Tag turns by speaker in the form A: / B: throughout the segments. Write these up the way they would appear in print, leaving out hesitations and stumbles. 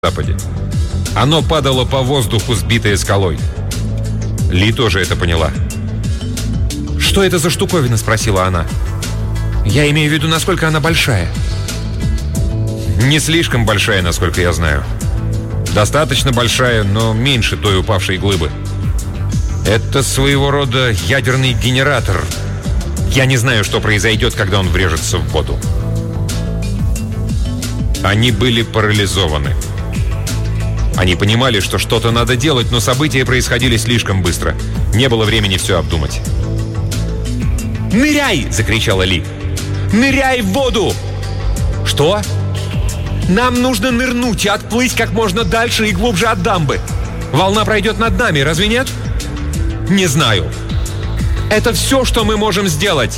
A: западе. Оно падало по воздуху, сбитое скалой. Ли тоже это поняла.
B: «Что это за штуковина?» — спросила она. «Я имею в виду, насколько она большая».
A: Не слишком большая, насколько я знаю. Достаточно большая, но меньше той упавшей глыбы. Это своего рода ядерный генератор. Я не знаю, что произойдет, когда он врежется в воду. Они были парализованы. Они понимали, что что-то надо делать, но события происходили слишком быстро. Не было времени все обдумать.
B: «Ныряй!» — закричала Ли. «Ныряй в воду!» «Что?» «Нам нужно нырнуть и отплыть как можно дальше и глубже от дамбы. Волна пройдет над нами, разве нет?» «Не знаю. Это все, что мы можем сделать».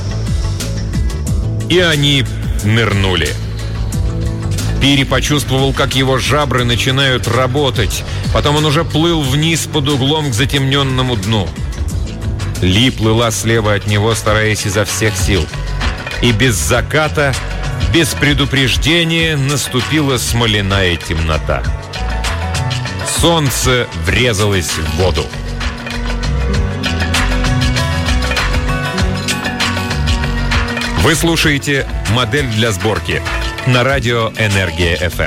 A: И они нырнули. Пири почувствовал, как его жабры начинают работать. Потом он уже плыл вниз под углом к затемненному дну. Ли плыла слева от него, стараясь изо всех сил. И без заката, без предупреждения наступила смоляная темнота. Солнце врезалось в воду. Вы слушаете «Модель для сборки» на радио «Энергия FM».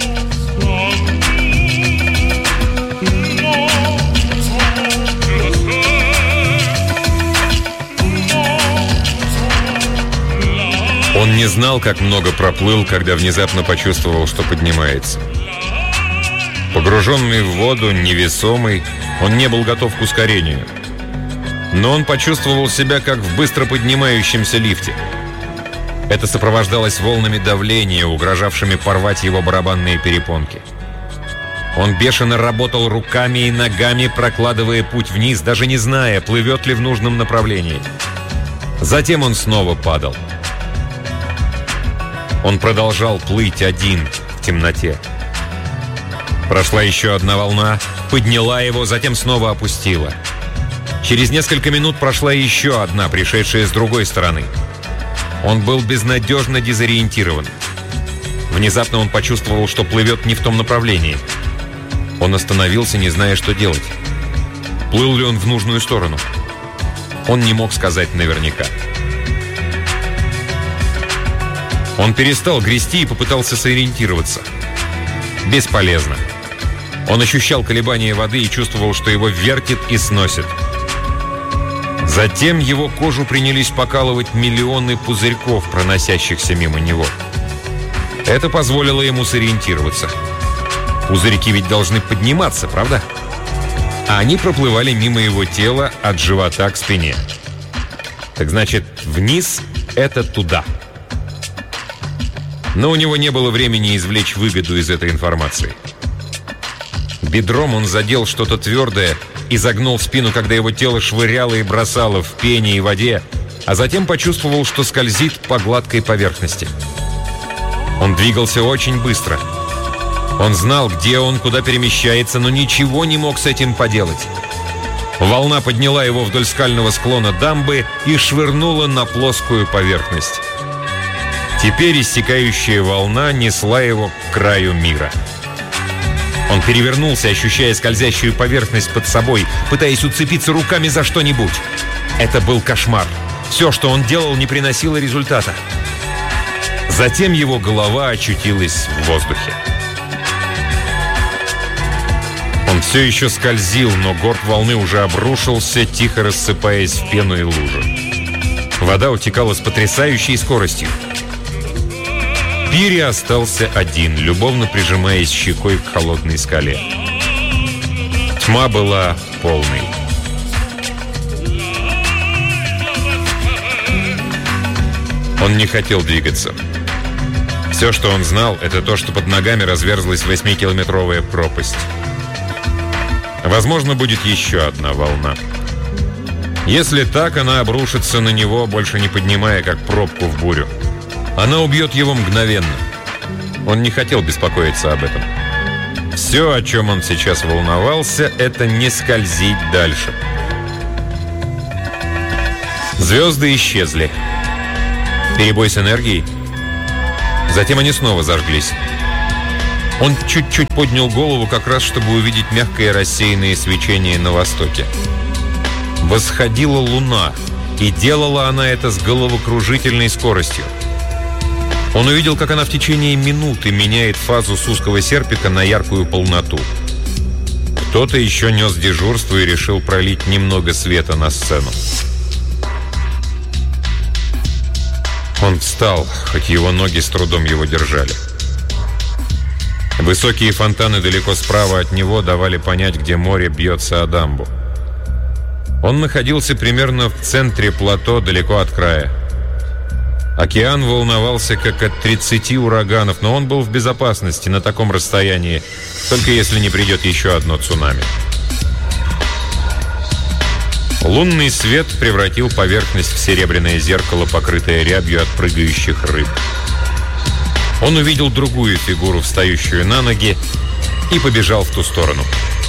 A: Он не знал, как много проплыл, когда внезапно почувствовал, что поднимается. Погруженный в воду, невесомый, он не был готов к ускорению. Но он почувствовал себя, как в быстро поднимающемся лифте. Это сопровождалось волнами давления, угрожавшими порвать его барабанные перепонки. Он бешено работал руками и ногами, прокладывая путь вниз, даже не зная, плывет ли в нужном направлении. Затем он снова падал. Он продолжал плыть один в темноте. Прошла еще одна волна, подняла его, затем снова опустила. Через несколько минут прошла еще одна, пришедшая с другой стороны. Он был безнадежно дезориентирован. Внезапно он почувствовал, что плывет не в том направлении. Он остановился, не зная, что делать. Плыл ли он в нужную сторону? Он не мог сказать наверняка. Он перестал грести и попытался сориентироваться. Бесполезно. Он ощущал колебания воды и чувствовал, что его вертит и сносит. Затем его кожу принялись покалывать миллионы пузырьков, проносящихся мимо него. Это позволило ему сориентироваться. Пузырьки ведь должны подниматься, правда? А они проплывали мимо его тела от живота к спине. Так значит, вниз — это туда. Но у него не было времени извлечь выгоду из этой информации. Бедром он задел что-то твердое и загнул спину, когда его тело швыряло и бросало в пене и воде, а затем почувствовал, что скользит по гладкой поверхности. Он двигался очень быстро. Он знал, где он, куда перемещается, но ничего не мог с этим поделать. Волна подняла его вдоль скального склона дамбы и швырнула на плоскую поверхность. Теперь иссякающая волна несла его к краю мира. Он перевернулся, ощущая скользящую поверхность под собой, пытаясь уцепиться руками за что-нибудь. Это был кошмар. Все, что он делал, не приносило результата. Затем его голова очутилась в воздухе. Он все еще скользил, но горб волны уже обрушился, тихо рассыпаясь в пену и лужи. Вода утекала с потрясающей скоростью. Пири остался один, любовно прижимаясь щекой к холодной скале. Тьма была полной. Он не хотел двигаться. Все, что он знал, это то, что под ногами разверзлась 8-километровая пропасть. Возможно, будет еще одна волна. Если так, она обрушится на него, больше не поднимая, как пробку в бурю. Она убьет его мгновенно. Он не хотел беспокоиться об этом. Все, о чем он сейчас волновался, это не скользить дальше. Звезды исчезли. Перебой с энергией. Затем они снова зажглись. Он чуть-чуть поднял голову, как раз чтобы увидеть мягкое рассеянное свечение на востоке. Восходила луна, и делала она это с головокружительной скоростью. Он увидел, как она в течение минуты меняет фазу с узкого серпика на яркую полноту. Кто-то еще нес дежурство и решил пролить немного света на сцену. Он встал, хоть его ноги с трудом его держали. Высокие фонтаны далеко справа от него давали понять, где море бьется о дамбу. Он находился примерно в центре плато, далеко от края. Океан волновался, как от 30 ураганов, но он был в безопасности на таком расстоянии, только если не придет еще одно цунами. Лунный свет превратил поверхность в серебряное зеркало, покрытое рябью от прыгающих рыб. Он увидел другую фигуру, встающую на ноги, и побежал в ту сторону.